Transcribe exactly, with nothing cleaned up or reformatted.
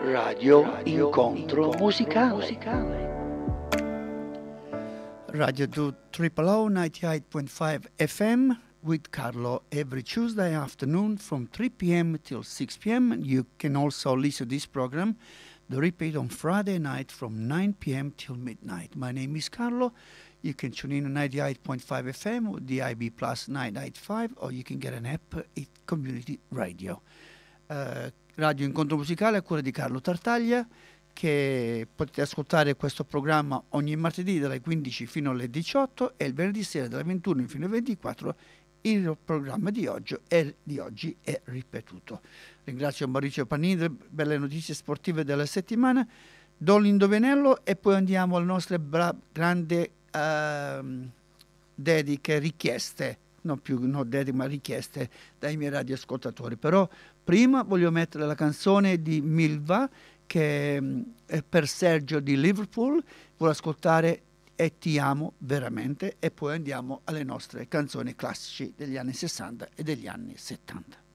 Radio Incontro Musicale. Radio two Triple O ninety-eight point five F M with Carlo every Tuesday afternoon from three p.m. till six p.m. You can also listen to this program, the repeat on Friday night from nine p.m. till midnight. My name is Carlo. You can tune in on ninety-eight point five F M with D I B plus nine eighty-five, or you can get an app at Community Radio. Uh, Radio Incontro Musicale a cura di Carlo Tartaglia, che potete ascoltare questo programma ogni martedì dalle quindici fino alle diciotto e il venerdì sera dalle ventuno fino alle ventiquattro. Il programma di oggi è, di oggi è ripetuto. Ringrazio Maurizio Panini delle belle notizie sportive della settimana. Do l'indovinello e poi andiamo alle nostre bra- grandi uh, dediche, richieste. Non più no dediche, ma richieste dai miei radioascoltatori. Però prima voglio mettere la canzone di Milva, che è per Sergio di Liverpool. Vuole ascoltare E ti amo veramente, e poi andiamo alle nostre canzoni classici degli anni sessanta e degli anni settanta.